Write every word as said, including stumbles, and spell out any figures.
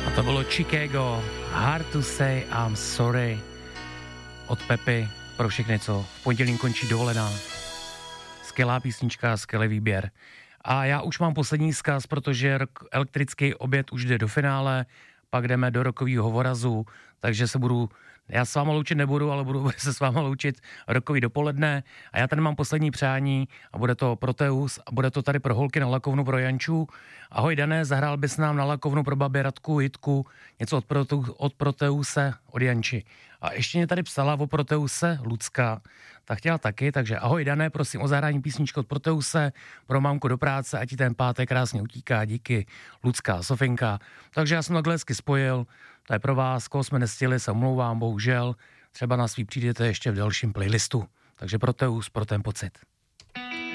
A to bylo Chicago, Hard to Say I'm Sorry od Pepy pro všechny, co v pondělí končí dovolená. Skvělá písnička, skvělý výběr. A já už mám poslední vzkaz, protože elektrický oběd už jde do finále, pak jdeme do rokového hovorazu, takže se budu, já s váma loučit nebudu, ale budu se s váma loučit rokový dopoledne. A já tady mám poslední přání a bude to Proteus a bude to tady pro holky na lakovnu pro Janču. Ahoj Dané, zahrál bys nám na lakovnu pro babi Radku, Jitku, něco od, Proteu, od Proteuse, od Janči. A ještě mě tady psala o Proteuse Lucka, ta chtěla taky, takže ahoj Dané, prosím o zahrání písničky od Proteuse, pro mámku do práce, ať ti ten pátek krásně utíká, díky, Lucka, Sofinka. Takže já jsem takhle hezky spojil, to je pro vás, koho jsme nestihli, se omlouvám, bohužel, třeba na svý přijdete ještě v dalším playlistu. Takže Proteus pro ten pocit.